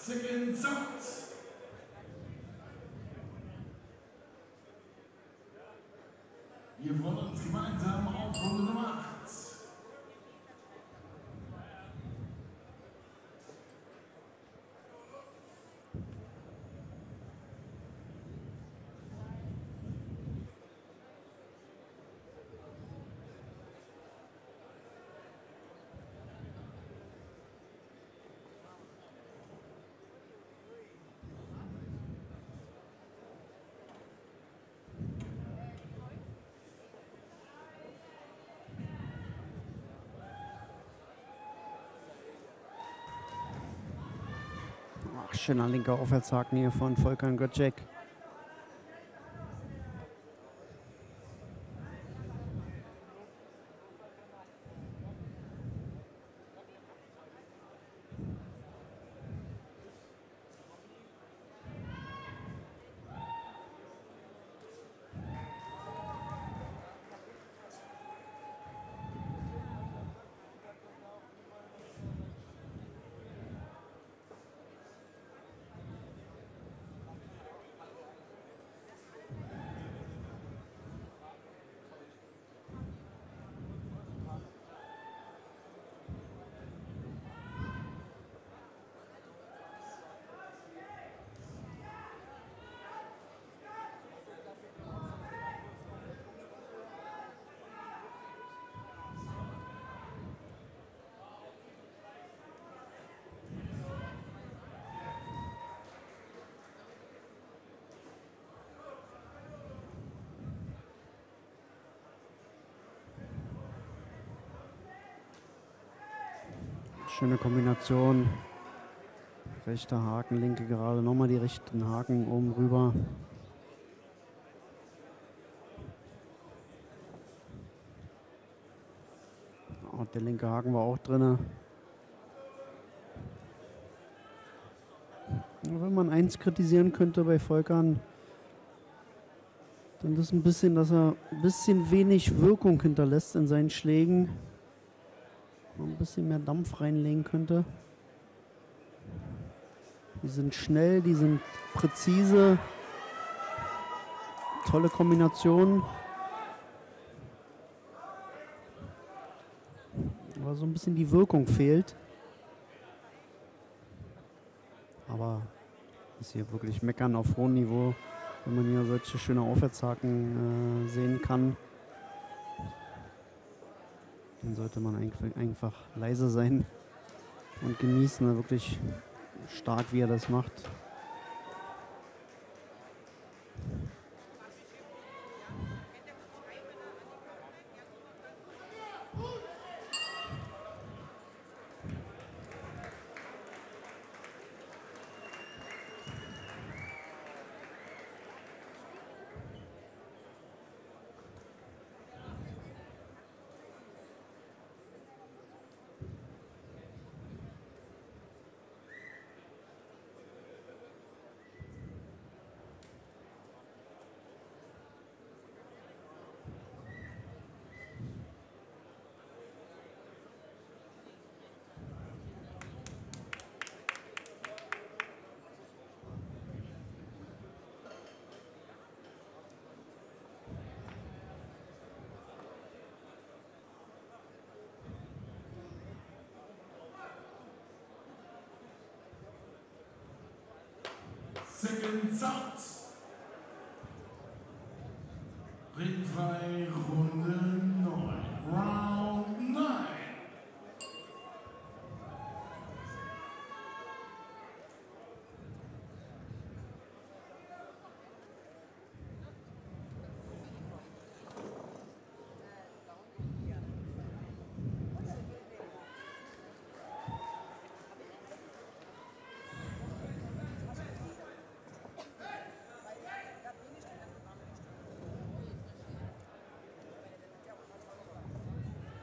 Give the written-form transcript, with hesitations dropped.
Seconds out. Wir freuen uns gemeinsam auf Runde Nummer 8. Ach, schöner linker Aufwärtshaken hier von Volkan Götschek. Schöne Kombination. Rechter Haken, linke gerade. Nochmal die rechten Haken oben rüber. Und der linke Haken war auch drin. Wenn man eins kritisieren könnte bei Volkan, dann ist ein bisschen, dass er ein bisschen wenig Wirkung hinterlässt in seinen Schlägen. Ein bisschen mehr Dampf reinlegen könnte. Die sind schnell, die sind präzise. Tolle Kombination. Aber so ein bisschen die Wirkung fehlt. Aber ist hier wirklich meckern auf hohem Niveau, wenn man hier solche schöne Aufwärtshaken sehen kann. Dann sollte man einfach leise sein und genießen, wirklich stark, wie er das macht. Seconds out. Ringfrei.